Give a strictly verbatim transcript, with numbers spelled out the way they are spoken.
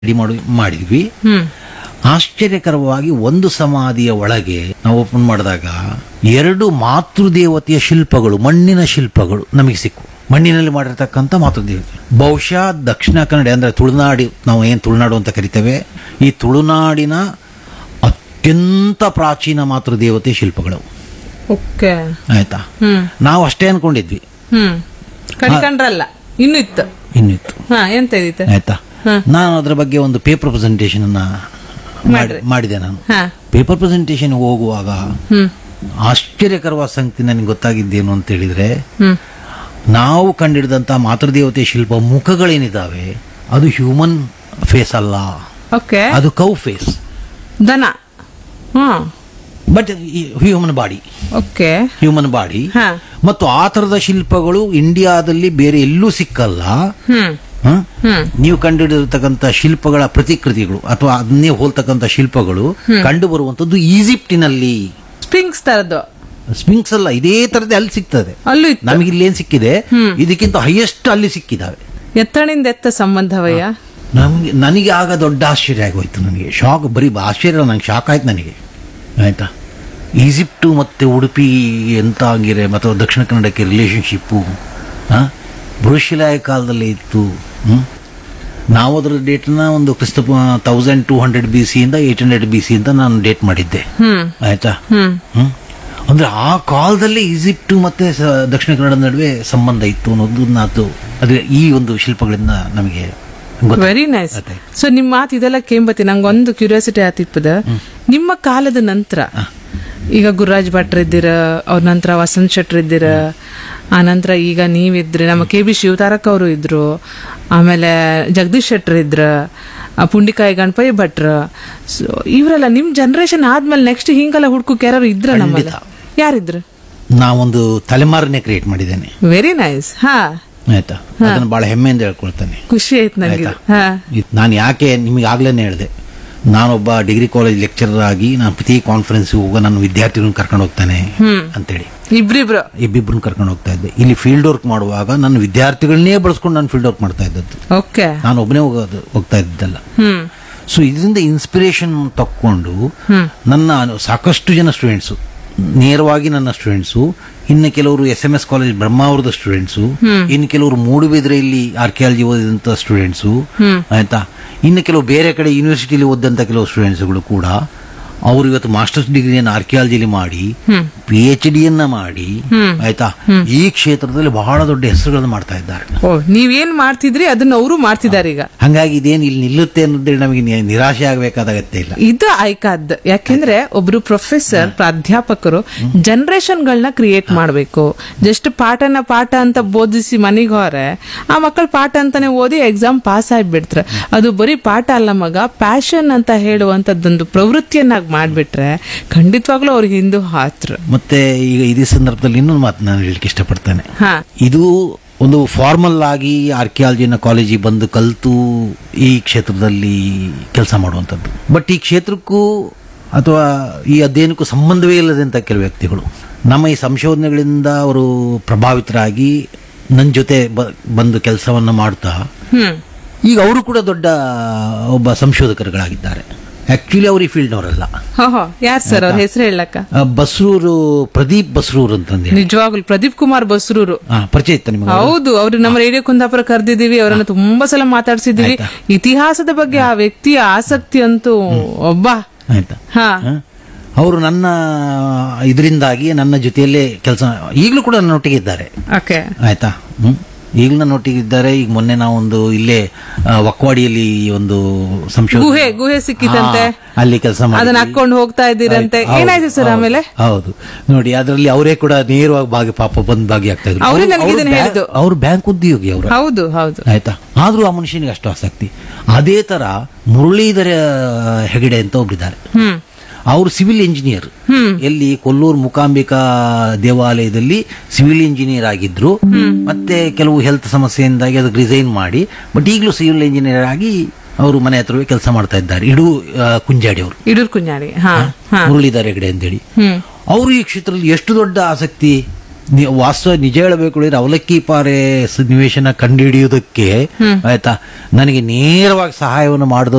Ready ಮಾಡಿ ಮಾಡಿದ್ವಿ. ಹ್ಮ್ ಆಶ್ಚರ್ಯಕರವಾಗಿ ಒಂದು ಸಮಾಧಿಯ ಒಳಗೆ ನಾವು ಓಪನ್ ಮಾಡಿದಾಗ ಎರಡು ಮಾತೃದೇವತೆಯ ಶಿಲ್ಪಗಳು, ಮಣ್ಣಿನ ಶಿಲ್ಪಗಳು ನಮಗೆ ಸಿಕ್ಕು. ಮಣ್ಣಿನಲ್ಲಿ ಮಾಡಿರ್ತಕ್ಕಂಥ ಮಾತೃದೇವತೆ ಬಹುಶಃ ದಕ್ಷಿಣ ಕನ್ನಡ ಅಂದ್ರೆ ತುಳುನಾಡಿ, ನಾವು ಏನು ತುಳುನಾಡು ಅಂತ ಕರಿತೇವೆ, ಈ ತುಳುನಾಡಿನ ಅತ್ಯಂತ ಪ್ರಾಚೀನ ಮಾತೃದೇವತೆ ಶಿಲ್ಪಗಳು. ಓಕೆ. ಆಯ್ತಾ, ಹ್ಮ್ ನಾವು ಅಷ್ಟೇ ಅನ್ಕೊಂಡಿದ್ವಿ, ಹ್ಮ್ ಕಣ್ಕಂಡ್ರಲ್ಲ, ಇನ್ನು ಇತ್ತು. ಇನ್ನಿತ್ತು. ಹಾ ಎಂತ ಇದಿತ್ತು? ಆಯ್ತಾ, ನಾನು ಅದರ ಬಗ್ಗೆ ಒಂದು ಪೇಪರ್ ಪ್ರೆಸೆಂಟೇಷನ್ ಅನ್ನ ಮಾಡಿ- ಮಾಡಿದೆ. ನಾನು ಹಾ ಪೇಪರ್ ಪ್ರೆಸೆಂಟೇಷನ್ ಹೋಗುವಾಗ ಹ್ಮ್ ಆಶ್ಚರ್ಯಕರವಾದ ಸಂಗತಿ ನನಗೆ ಗೊತ್ತಾಗಿದ್ದೇನು ಅಂತ ಹೇಳಿದ್ರೆ, ಹ್ಮ್ ನಾವು ಕಂಡಿಡಿದಂತ ಮಾತೃದೇವತೆ ಶಿಲ್ಪ ಮುಖಗಳೇನಿದಾವೆ ಅದು ಹ್ಯೂಮನ್ ಫೇಸ್ ಅಲ್ಲ, ಓಕೆ. ಅದು ಕೌ ಫೇಸ್, ದನ. ಹ್ಮ್ but human body, okay. Human body. ಹಾ ಮತ್ತು ಆ ತರದ ಶಿಲ್ಪಗಳು ಇಂಡಿಯಾದಲ್ಲಿ ಬೇರೆ ಎಲ್ಲೂ ಸಿಕ್ಕಲ್ಲ. ಹ್ಮ್ ಹ? ಹ್ಮ್ ನೀವು ಕಂಡುಹಿಡಿದಿರ್ತಕ್ಕಂಥ ಶಿಲ್ಪಗಳ ಪ್ರತಿಕೃತಿಗಳು ಅಥವಾ ಅದನ್ನೇ ಹೋಲ್ತಕ್ಕಂಥ ಶಿಲ್ಪಗಳು ಕಂಡು ಬರುವಂತದ್ದು ಈಜಿಪ್ಟಿನಲ್ಲಿ. ಸ್ಪಿಂಕ್ಸ್ ತರದ್ದು. ಸ್ಪಿಂಕ್ಸ್ ಅಲ್ಲ, ಇದೇ ತರದೇ ಅಲ್ಲಿ ಸಿಗ್ತದೆ. ಅಲ್ಲೂ ಇತ್ತು. ನಮಗೆ ಇಲ್ಲಿ ಏನ್ ಸಿಕ್ಕಿದೆ ಇದಕ್ಕಿಂತ ಹೈಯೆಸ್ಟ್ ಅಲ್ಲಿ ಸಿಕ್ಕಿದಾವೆ. ಎತ್ತಣಿಂದ ಎತ್ತ ಸಂಬಂಧವಯ್ಯ. ನಮ್ಗೆ ನನಗೆ ಆಗ ದೊಡ್ಡ ಆಶ್ಚರ್ಯ ಆಗೋಯ್ತು. ನನಗೆ ಶಾಕ್, ಬರೀ ಆಶ್ಚರ್ಯ, ನಂಗೆ ಶಾಕ್ ಆಯ್ತು ನನಗೆ. ಆಯ್ತಾ, ಈಜಿಪ್ಟು ಮತ್ತೆ ಉಡುಪಿ ಎಂತ ಆಗಿರೆ ಮತ್ತು ದಕ್ಷಿಣ ಕನ್ನಡಕ್ಕೆ ರಿಲೇಶನ್ಶಿಪ್ಪು ಬೃಹಶಿಲಾಯ ಕಾಲದಲ್ಲೇ ಇತ್ತು. ಹ್ಮ್? ನಾವು ಅದರ ಡೇಟ್ನ ಒಂದು ಕ್ರಿಸ್ತ thousand two hundred B C ಇಂದ ಏಟ್ ಹಂಡ್ರೆಡ್ ಬಿ ಸಿ ಅಂತ ನಾನು ಡೇಟ್ ಮಾಡಿದ್ದೆ. ಹ್ಮ್ ಆಯ್ತಾ, ಹ್ಮ್ ಹ್ಮ್ ಅಂದ್ರೆ ಆ ಕಾಲದಲ್ಲಿ ಈಜಿಪ್ಟು ಮತ್ತೆ ಸ- ದಕ್ಷಿಣ ಕನ್ನಡದ ನಡುವೆ ಸಂಬಂಧ ಇತ್ತು ಅನ್ನೋದು ಅದು ಅದೇ ಈ ಒಂದು ಶಿಲ್ಪಗಳಿಂದ ನಮಗೆ ಗೊತ್ತಾಯ್ತು. Very nice. ಅದೇ. ಸೊ ನಿಮ್ಮ ಮಾತು ಇದೆಲ್ಲ ಕೇಂಬತಿ ನಂಗೆ ಒಂದು ಕ್ಯೂರಿಯಾಸಿಟಿ ಆತಿಪ್ಪದ, ನಿಮ್ಮ ಕಾಲದ ನಂತರ ಈಗ ಗುರುರಾಜ್ ಭಟ್ರು ಇದ್ದೀರ, ಅವ್ರ ನಂತರ ವಸಂತ್ ಶೆಟ್ರ್ ಇದ್ದೀರ, ಆ ನಂತರ ಈಗ ನೀವಿದ್ರಿ, ನಮ್ಮ ಕೆ ಬಿ ಶಿವತಾರಕ್ ಅವರು ಇದ್ರು, ಆಮೇಲೆ ಜಗದೀಶ್ ಶೆಟ್ರ್ ಇದ್ರ, ಆ ಪುಂಡಿಕಾಯಿ ಗಣಪತಿ ಭಟ್ರ. ಸೊ ಇವರೆಲ್ಲ ನಿಮ್ ಜನರೇಷನ್ ಆದ್ಮೇಲೆ ನೆಕ್ಸ್ಟ್ ಹಿಂಗೆಲ್ಲ ಹುಡ್ಕೋಕೆ ಯಾರು ಇದ್ರ ನಮ್ಮಲ್ಲಿ? ಯಾರಿದ್ರು? ನಾವೊಂದು ತಲೆಮಾರನ್ನೇ ಕ್ರಿಯೇಟ್ ಮಾಡಿದ್ದೇನೆ. Very nice. ಹಾ ಆಯ್ತಾ, ಅದನ್ನು ಬಹಳ ಹೆಮ್ಮೆಯಿಂದ ಹೇಳ್ಕೊಳ್ತೇನೆ. ಖುಷಿ ಆಯ್ತು ನಂಗೆ. ಆಯ್ತಾ? ಹಾ ಇದ್ ನಾನು ಯಾಕೆ ನಿಮಗೆ ಆಗ್ಲೇನೆ ಹೇಳಿದೆ, ನಾನೊಬ್ಬ ಡಿಗ್ರಿ ಕಾಲೇಜ್ ಲೆಕ್ಚರರ್ ಆಗಿ ನಾನು ಪ್ರತಿ ಕಾನ್ಫರೆನ್ಸ್ ಹೋಗ ನನ್ನ ವಿದ್ಯಾರ್ಥಿಗಳನ್ನ ಕರ್ಕೊಂಡು ಹೋಗ್ತಾನೆ ಅಂತೇಳಿ ಇಬ್ರಿಬ್ರು ಇಬ್ಬಿಬ್ರನ್ನ ಕರ್ಕೊಂಡು ಹೋಗ್ತಾ ಇದ್ದೆ. ಇಲ್ಲಿ ಫೀಲ್ಡ್ ವರ್ಕ್ ಮಾಡುವಾಗ ನನ್ನ ವಿದ್ಯಾರ್ಥಿಗಳನ್ನೇ ಬಳಸ್ಕೊಂಡು ನಾನು ಫೀಲ್ಡ್ ವರ್ಕ್ ಮಾಡ್ತಾ ಇದ್ದದ್ದು. ಓಕೆ. ನಾನು ಒಬ್ಬನೇ ಹೋಗೋದು ಹೋಗ್ತಾ ಇದ್ದಲ್ಲ. ಹ್ಮ್ ಸೊ ಇದರಿಂದ ಇನ್ಸ್ಪಿರೇಷನ್ ತಕ್ಕೊಂಡು ನನ್ನ ಸಾಕಷ್ಟು ಜನ ಸ್ಟೂಡೆಂಟ್ಸು, ನೇರವಾಗಿ ನನ್ನ ಸ್ಟೂಡೆಂಟ್ಸು, ಇನ್ನು ಕೆಲವರು S M S college ಬ್ರಹ್ಮಾವರದ students, ಇನ್ನು ಕೆಲವರು ಮೂಡುಬಿದ್ರೆಯಲ್ಲಿ ಆರ್ಕಿಯಾಲಜಿ ಓದಿದಂತ ಸ್ಟೂಡೆಂಟ್ಸು, ಆಯ್ತಾ, ಇನ್ನು ಕೆಲವು ಬೇರೆ ಕಡೆ ಯೂನಿವರ್ಸಿಟಿಲಿ ಓದಂತ ಕೆಲವು ಸ್ಟೂಡೆಂಟ್ಸ್ಗಳು ಕೂಡ ಅವರು ಇವತ್ತು ಮಾಸ್ಟರ್ಸ್ ಡಿಗ್ರಿಯನ್ನು ಆರ್ಕಿಯಾಲಜಿಲಿ ಮಾಡಿ ಪಿ ಎಚ್ ಡಿಯನ್ನ ಮಾಡಿ, ಆಯ್ತಾ, ಈ ಕ್ಷೇತ್ರದಲ್ಲಿ ಬಹಳ ದೊಡ್ಡ ಹೆಸರುಗಳನ್ನು ಮಾಡ್ತಾ ಇದ್ದಾರೆ. ಓ ನೀವೇನ್ ಮಾಡ್ತಿದ್ರಿ ಅದನ್ನ ಅವರು ಮಾಡ್ತಿದ್ದಾರೆ ಈಗ. ಹಂಗಾಗಿ ಇದೇನು ಇಲ್ಲಿ ನಿಲ್ಲುತ್ತೆ ಅನ್ನೋದೇಳಿ ನಮಗೆ ನಿ- ನಿರಾಶೆ ಆಗಬೇಕಾದ ಅಗತ್ಯ ಇಲ್ಲ. ಇದು ಆಯ್ಕಾದ್. ಯಾಕೆಂದ್ರೆ ಒಬ್ರು ಪ್ರೊಫೆಸರ್, ಪ್ರಾಧ್ಯಾಪಕರು ಜನರೇಷನ್ ಗಳನ್ನ ಕ್ರಿಯೇಟ್ ಮಾಡ್ಬೇಕು. ಜಸ್ಟ್ ಪಾಠನ ಪಾಠ ಅಂತ ಬೋಧಿಸಿ ಮನೆಗೆ ಹೋರೆ ಆ ಮಕ್ಕಳು ಪಾಠ ಅಂತಾನೆ ಓದಿ ಎಕ್ಸಾಮ್ ಪಾಸ್ ಆಗಿಬಿಡ್ತಾರೆ. ಅದು ಬರೀ ಪಾಠ ಅಲ್ಲ ಮಗ, ಪ್ಯಾಷನ್ ಅಂತ ಹೇಳುವಂತದ್ದೊಂದು ಪ್ರವೃತ್ತಿಯನ್ನಾಗಿ ಮಾಡ್ಬಿಟ್ರೆ ಖಂಡಿತವಾಗ್ಲೂ ಅವ್ರಿಗೆ ಹಿಂದೂ ಹಾತ್ರ. ಮತ್ತೆ ಈಗ ಇದೇ ಸಂದರ್ಭದಲ್ಲಿ ಇನ್ನೊಂದು ಮಾತು ನಾನು ಹೇಳಲಿಕ್ಕೆ ಇಷ್ಟಪಡ್ತೇನೆ. ಹಾ ಇದು ಒಂದು ಫಾರ್ಮಲ್ ಆಗಿ ಆರ್ಕಿಯಾಲಜಿನ ಕಾಲೇಜಿಗೆ ಬಂದು ಕಲಿತು ಈ ಕ್ಷೇತ್ರದಲ್ಲಿ ಕೆಲಸ ಮಾಡುವಂಥದ್ದು. ಬಟ್ ಈ ಕ್ಷೇತ್ರಕ್ಕೂ ಅಥವಾ ಈ ಅಧ್ಯಯನಕ್ಕೂ ಸಂಬಂಧವೇ ಇಲ್ಲದಂಥ ಕೆಲವು ವ್ಯಕ್ತಿಗಳು ನಮ್ಮ ಈ ಸಂಶೋಧನೆಗಳಿಂದ ಅವರು ಪ್ರಭಾವಿತರಾಗಿ ನನ್ನ ಜೊತೆ ಬ- ಬಂದು ಕೆಲಸವನ್ನು ಮಾಡ್ತಾ ಹ್ಮ್ ಈಗ ಅವರು ಕೂಡ ದೊಡ್ಡ ಒಬ್ಬ ಸಂಶೋಧಕರುಗಳಾಗಿದ್ದಾರೆ. ಆಕ್ಚುಲಿ ಅವರು ಈ ಫೀಲ್ಡ್ನವರಲ್ಲ. ಹೋ ಹೋ ಯಾರ್ ಸರ್ ಅವ್ರ ಹೆಸರು ಹೇಳಕ್ಕ? ಆ, ಬಸ್ರೂರು ಪ್ರದೀಪ್ ಬಸ್ರೂರು ಅಂತಂದೇಳಿ. ನಿಜವಾಗ್ಲು ಪ್ರದೀಪ್ ಕುಮಾರ್ ಬಸ್ರೂರು. ಆ, ಪರಿಚಯ ಇತ್ತ ನಿಮಗೆ? ಹೌದು, ಅವ್ರು ನಮ್ಮ ರೇಡಿಯೋ ಕುಂದಾಪುರ ಕರೆದಿದ್ದೀವಿ, ಅವರನ್ನು ತುಂಬಾ ಸಲ ಮಾತಾಡ್ಸಿದೀವಿ. ಇತಿಹಾಸದ ಬಗ್ಗೆ ಆ ವ್ಯಕ್ತಿಯ ಆಸಕ್ತಿ ಅಂತೂ ಒಬ್ಬ. ಆಯ್ತಾ, ಹಾ ಅವರು ನನ್ನ ಇದರಿಂದಾಗಿ ನನ್ನ ಜೊತೆಯಲ್ಲೇ ಕೆಲಸ ಈಗಲೂ ಕೂಡ ನನ್ನೊಟ್ಟಿಗೆ ಇದ್ದಾರೆ. ಓಕೆ. ಆಯ್ತಾ, ಹ್ಮ್ ಈಗಲೂ ನನ್ನೊಟ್ಟಿಗೆ ಇದ್ದಾರೆ. ಈಗ ಮೊನ್ನೆ ನಾವೊಂದು ಇಲ್ಲೇ ಆ, ವಕ್ವಾಡಿಯಲ್ಲಿ ಒಂದು ಸಂಶೋಧನೆ ಗುಹೆ ಗುಹೆ ಸಿಕ್ಕಿತಂತೆ, ಹಾ, ಅಲ್ಲಿ ಕೆಲಸ ಅದನ್ನ ಹಾಕೊಂಡು ಹೋಗ್ತಾ ಇದ್ದೀರಂತೆ. ಏನಾಯ್ತು ಸರ್ ಆಮೇಲೆ? ಹೌದು ನೋಡಿ, ಅದರಲ್ಲಿ ಅವರೇ ಕೂಡ ನೇರವಾಗಿ ಭಾಗಿ ಪಾಪ ಬಂದು ಭಾಗಿಯಾಗ್ತಾ ಇದ್ರು. ಅವ್ರೇ ಅವ್ರು- ನನಗೆ ಅವ್ರು ಇದನ್ನ ಬ್ಯಾ- ಹೇಳಿದ್ದು. ಅವ್ರು ಬ್ಯಾಂಕ್ ಉದ್ಯೋಗಿ ಅವರು. ಹೌದು ಹೌದು. ಆಯ್ತಾ, ಆದ್ರೂ ಆ ಮನುಷ್ಯನಿಗೆ ಅಷ್ಟು ಆಸಕ್ತಿ. ಅದೇ ತರ ಮುರಳೀಧರ ಹೆಗಡೆ ಅಂತ ಒಬ್ರಿದ್ದಾರೆ. ಹ್ಮ್ ಅವರು ಸಿವಿಲ್ ಇಂಜಿನಿಯರ್. ಎಲ್ಲಿ ಕೊಲ್ಲೂರು ಮೂಕಾಂಬಿಕಾ ದೇವಾಲಯದಲ್ಲಿ ಸಿವಿಲ್ ಇಂಜಿನಿಯರ್ ಆಗಿದ್ರು. ಮತ್ತೆ ಕೆಲವು ಹೆಲ್ತ್ ಸಮಸ್ಯೆಯಿಂದಾಗಿ ಅದಕ್ಕೆ ರಿಸೈನ್ ಮಾಡಿ, ಬಟ್ ಈಗಲೂ ಸಿವಿಲ್ ಇಂಜಿನಿಯರ್ ಆಗಿ ಅವರು ಮನೆ ಹತ್ರವೇ ಕೆಲಸ ಮಾಡ್ತಾ ಇದ್ದಾರೆ. ಇಡು ಆ, ಕುಂಜಾಡಿ ಅವರು, ಇಡೂರ್ ಕುಂಜಾಡಿ. ಹಾ ಹಾ ಮುರಳೀಧರ ಹೆಗಡೆ ಅಂತೇಳಿ. ಹ್ಮ್ ಅವರು ಈ ಕ್ಷೇತ್ರದಲ್ಲಿ ಎಷ್ಟು ದೊಡ್ಡ ಆಸಕ್ತಿ ನಿ- ವಾಸ್ತವ ನಿಜ ಹೇಳಬೇಕು ಹೇಳಿದ್ರೆ ಅವಲಕ್ಕಿ ಪಾರೆ ಸನ್ನಿವೇಶನ ಕಂಡುಹಿಡಿಯುವುದಕ್ಕೆ ಆಯ್ತಾ ನನಗೆ ನೇರವಾಗಿ ಸಹಾಯವನ್ನು ಮಾಡಿದ